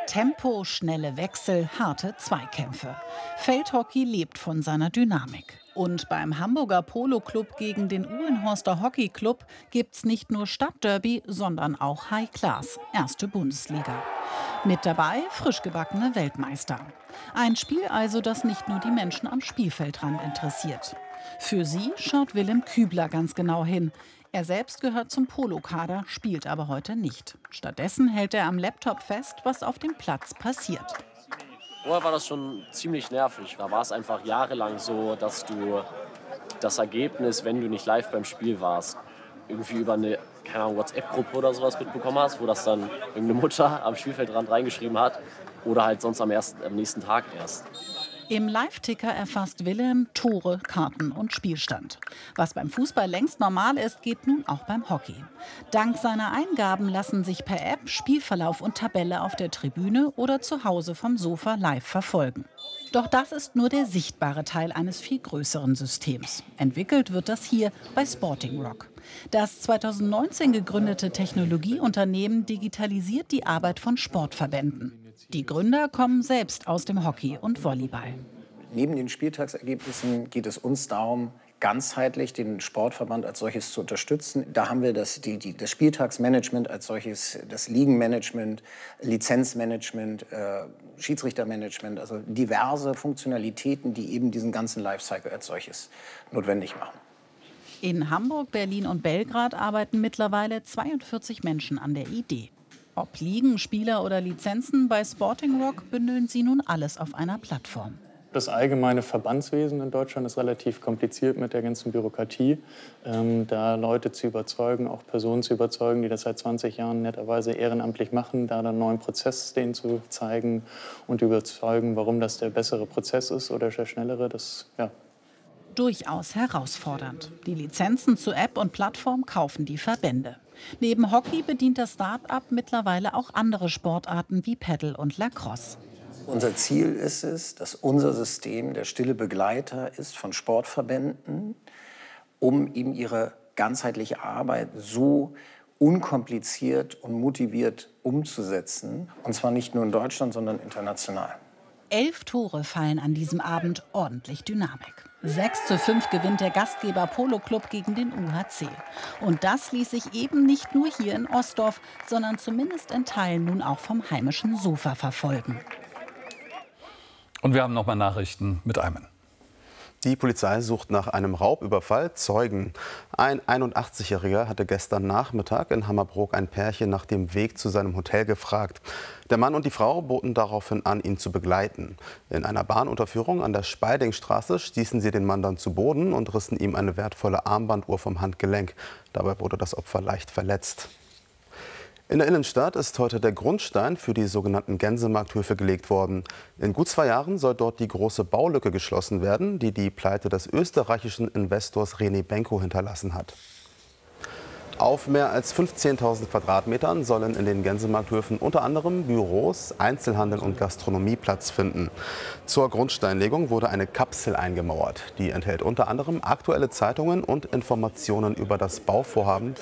Tempo, schnelle Wechsel, harte Zweikämpfe. Feldhockey lebt von seiner Dynamik. Und beim Hamburger Polo-Club gegen den Uhlenhorster Hockey-Club gibt's nicht nur Stadtderby, sondern auch High Class, erste Bundesliga. Mit dabei frisch gebackene Weltmeister. Ein Spiel also, das nicht nur die Menschen am Spielfeldrand interessiert. Für sie schaut Willem Kübler ganz genau hin. Er selbst gehört zum Polo-Kader, spielt aber heute nicht. Stattdessen hält er am Laptop fest, was auf dem Platz passiert. Vorher war das schon ziemlich nervig. Da war es einfach jahrelang so, dass du das Ergebnis, wenn du nicht live beim Spiel warst, irgendwie über eine WhatsApp-Gruppe oder sowas mitbekommen hast, wo das dann irgendeine Mutter am Spielfeldrand reingeschrieben hat oder halt sonst am nächsten Tag erst. Im Live-Ticker erfasst Willem Tore, Karten und Spielstand. Was beim Fußball längst normal ist, geht nun auch beim Hockey. Dank seiner Eingaben lassen sich per App Spielverlauf und Tabelle auf der Tribüne oder zu Hause vom Sofa live verfolgen. Doch das ist nur der sichtbare Teil eines viel größeren Systems. Entwickelt wird das hier bei Sporting Rock. Das 2019 gegründete Technologieunternehmen digitalisiert die Arbeit von Sportverbänden. Die Gründer kommen selbst aus dem Hockey und Volleyball. Neben den Spieltagsergebnissen geht es uns darum, ganzheitlich den Sportverband als solches zu unterstützen. Da haben wir das Spieltagsmanagement als solches, das Ligenmanagement, Lizenzmanagement, Schiedsrichtermanagement, also diverse Funktionalitäten, die eben diesen ganzen Lifecycle als solches notwendig machen. In Hamburg, Berlin und Belgrad arbeiten mittlerweile 42 Menschen an der Idee. Ob Ligen, Spieler oder Lizenzen, bei Sporting Rock bündeln sie nun alles auf einer Plattform. Das allgemeine Verbandswesen in Deutschland ist relativ kompliziert mit der ganzen Bürokratie. Da Leute zu überzeugen, auch Personen zu überzeugen, die das seit 20 Jahren netterweise ehrenamtlich machen, da dann einen neuen Prozess denen zu zeigen und überzeugen, warum das der bessere Prozess ist oder der schnellere, das Durchaus herausfordernd. Die Lizenzen zu App und Plattform kaufen die Verbände. Neben Hockey bedient das Start-up mittlerweile auch andere Sportarten wie Paddle und Lacrosse. Unser Ziel ist es, dass unser System der stille Begleiter ist von Sportverbänden, um eben ihre ganzheitliche Arbeit so unkompliziert und motiviert umzusetzen. Und zwar nicht nur in Deutschland, sondern international. 11 Tore fallen an diesem Abend, ordentlich Dynamik. 6:5 gewinnt der Gastgeber Polo Club gegen den UHC. Und das ließ sich eben nicht nur hier in Ostdorf, sondern zumindest in Teilen nun auch vom heimischen Sofa verfolgen. Und wir haben noch mal Nachrichten mit Ayman. Die Polizei sucht nach einem Raubüberfall Zeugen. Ein 81-Jähriger hatte gestern Nachmittag in Hammerbrook ein Pärchen nach dem Weg zu seinem Hotel gefragt. Der Mann und die Frau boten daraufhin an, ihn zu begleiten. In einer Bahnunterführung an der Speidingstraße stießen sie den Mann dann zu Boden und rissen ihm eine wertvolle Armbanduhr vom Handgelenk. Dabei wurde das Opfer leicht verletzt. In der Innenstadt ist heute der Grundstein für die sogenannten Gänsemarkthöfe gelegt worden. In gut 2 Jahren soll dort die große Baulücke geschlossen werden, die die Pleite des österreichischen Investors René Benko hinterlassen hat. Auf mehr als 15.000 Quadratmetern sollen in den Gänsemarkthöfen unter anderem Büros, Einzelhandel und Gastronomie Platz finden. Zur Grundsteinlegung wurde eine Kapsel eingemauert. Die enthält unter anderem aktuelle Zeitungen und Informationen über das Bauvorhaben